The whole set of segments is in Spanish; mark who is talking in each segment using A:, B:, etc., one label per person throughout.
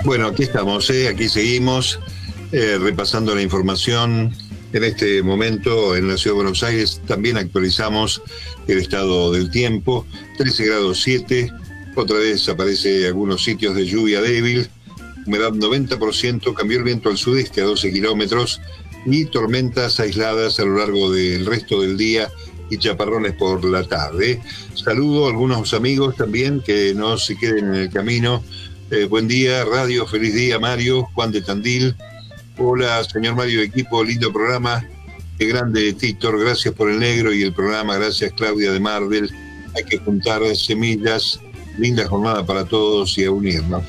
A: Bueno, aquí estamos, aquí seguimos repasando la información. En este momento en la Ciudad de Buenos Aires también actualizamos el estado del tiempo, 13 grados 7, otra vez aparece algunos sitios de lluvia débil, humedad 90%, cambió el viento al sudeste a 12 kilómetros y tormentas aisladas a lo largo del resto del día y chaparrones por la tarde. Saludo a algunos amigos también que no se queden en el camino. Buen día, radio, feliz día, Mario, Juan de Tandil. Hola, señor Mario, equipo, lindo programa. Qué grande, Títor, gracias por el negro y el programa, gracias, Claudia de Marvel. Hay que juntar semillas, linda jornada para todos y a unirnos.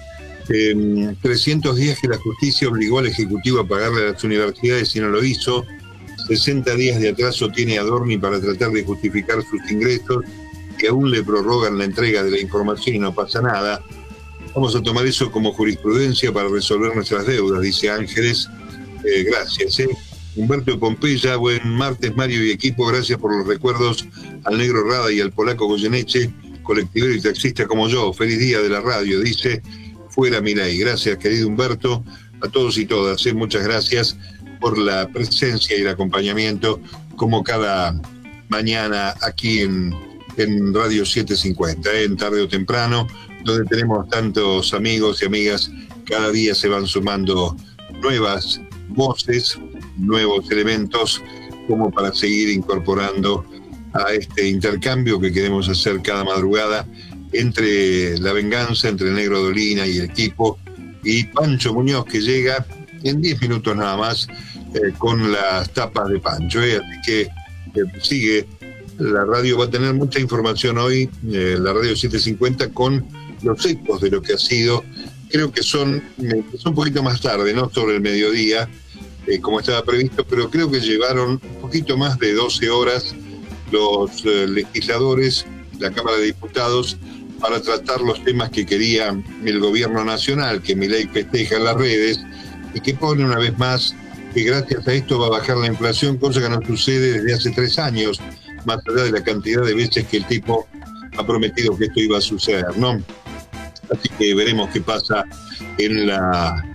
A: 300 días que la justicia obligó al Ejecutivo a pagarle a las universidades y no lo hizo. 60 días de atraso tiene Adorni para tratar de justificar sus ingresos, que aún le prorrogan la entrega de la información y no pasa nada. Vamos a tomar eso como jurisprudencia para resolver nuestras deudas, dice Ángeles. Gracias. Humberto Pompeya, buen martes, Mario y equipo. Gracias por los recuerdos al negro Rada y al polaco Goyeneche, colectivero y taxista como yo. Feliz día de la radio, dice Fuera Milei. Gracias, querido Humberto, a todos y todas. Muchas gracias por la presencia y el acompañamiento, como cada mañana aquí en Radio 750, en tarde o temprano, donde tenemos tantos amigos y amigas. Cada día se van sumando nuevas voces, nuevos elementos, como para seguir incorporando a este intercambio que queremos hacer cada madrugada entre La Venganza, entre el Negro Dolina y el equipo, y Pancho Muñoz, que llega en 10 minutos nada más con las tapas de Pancho. Así que sigue, la radio va a tener mucha información hoy, la Radio 750, con los ecos de lo que ha sido. Creo que son un poquito más tarde, no sobre el mediodía, como estaba previsto, pero creo que llevaron un poquito más de 12 horas los legisladores, la Cámara de Diputados, para tratar los temas que quería el gobierno nacional, que Milei festeja en las redes, y que pone una vez más que gracias a esto va a bajar la inflación, cosa que no sucede desde hace 3 años, más allá de la cantidad de veces que el tipo ha prometido que esto iba a suceder, ¿no? Así que veremos qué pasa en la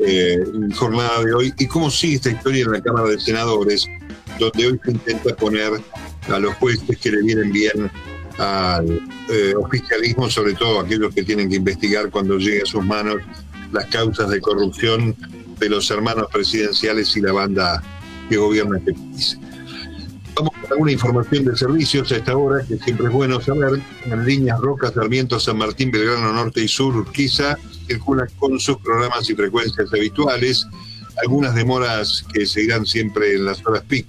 A: jornada de hoy y cómo sigue esta historia en la Cámara de Senadores, donde hoy se intenta poner a los jueces que le vienen bien al oficialismo, sobre todo aquellos que tienen que investigar cuando llegue a sus manos las causas de corrupción de los hermanos presidenciales y la banda que gobierna este país. Vamos con alguna información de servicios a esta hora, que siempre es bueno saber. En líneas Roca, Sarmiento, San Martín, Belgrano Norte y Sur, Urquiza, circulan con sus programas y frecuencias habituales. Algunas demoras que seguirán siempre en las horas pico,